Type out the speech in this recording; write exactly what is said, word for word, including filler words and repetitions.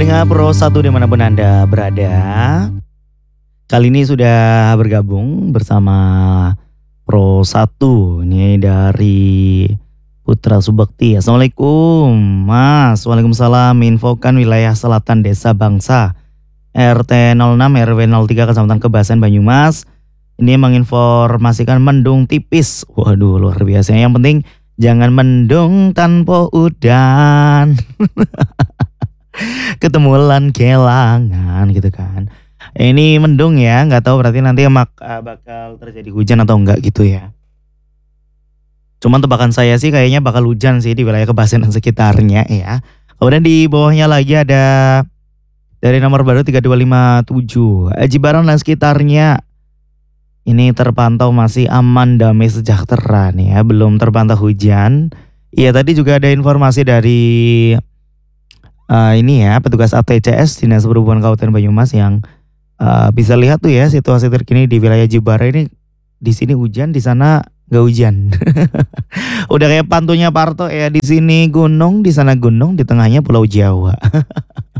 Pendengar Pro satu dimanapun Anda berada, kali ini sudah bergabung bersama Pro satu ini dari Putra Subekti. Assalamualaikum Mas. Waalaikumsalam. Infokan wilayah selatan Desa Bangsa R T nol enam R W nol tiga Kecamatan Kebasan Banyumas. Ini menginformasikan mendung tipis. Waduh, luar biasa. Yang penting jangan mendung tanpa udan. Ketemulan kelangan gitu kan. Ini mendung ya, nggak tahu berarti nanti mak, bakal terjadi hujan atau enggak gitu ya. Cuman tebakan saya sih kayaknya bakal hujan sih di wilayah Kebasan dan sekitarnya ya. Kemudian di bawahnya lagi ada dari nomor baru tiga dua lima tujuh Aji Barang dan sekitarnya. Ini terpantau masih aman, damai, sejahtera nih ya, belum terpantau hujan. Iya, tadi juga ada informasi dari uh, ini ya, petugas A T C S Dinas Perhubungan Kabupaten Banyumas yang uh, bisa lihat tuh ya situasi terkini di wilayah Jibara ini. Di sini hujan, di sana gak hujan. Udah kayak pantunya Parto ya, di sini gunung, di sana gunung, di tengahnya Pulau Jawa.